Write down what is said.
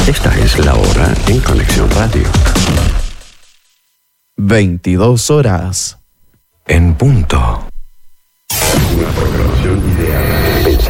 Esta es la hora en Conexión Radio. 22 horas. En punto.